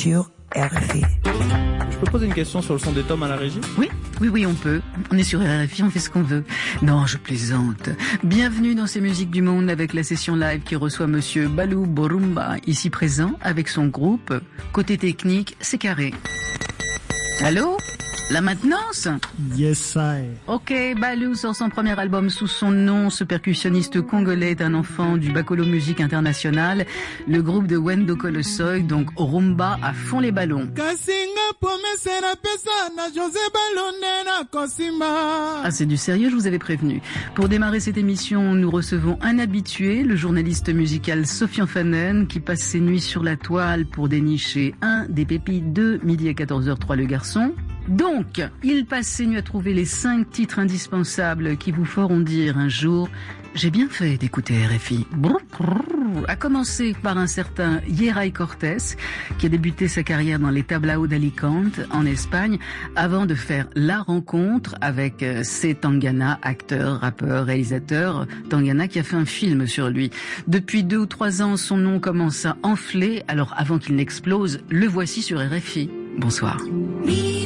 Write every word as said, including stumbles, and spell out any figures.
sur R F I. Je peux poser une question sur le son des tomes à la régie? Oui, oui, oui, on peut. On est sur R F I, on fait ce qu'on veut. Non, je plaisante. Bienvenue dans ces musiques du monde avec la session live qui reçoit monsieur Balou Borumba, ici présent, avec son groupe. Côté technique, c'est carré. Allô? La maintenance? Yes, I. Ok, Balou sort son premier album sous son nom. Ce percussionniste congolais est un enfant du Bakolo Musique International, le groupe de Wendo Kolosoy, donc Rumba à fond les ballons. Ah, c'est du sérieux, je vous avais prévenu. Pour démarrer cette émission, nous recevons un habitué, le journaliste musical Sofian Fanen, qui passe ses nuits sur la toile pour dénicher un des pépites de midi à quatorze heures trois le garçon. Donc, il passe ses nuits à trouver les cinq titres indispensables qui vous feront dire un jour « J'ai bien fait d'écouter R F I ». À commencer par un certain Yeray Cortés, qui a débuté sa carrière dans les tablaos d'Alicante, en Espagne, avant de faire la rencontre avec C. Tangana, acteur, rappeur, réalisateur. Tangana qui a fait un film sur lui. Depuis deux ou trois ans, son nom commence à enfler. Alors, avant qu'il n'explose, le voici sur R F I. Bonsoir.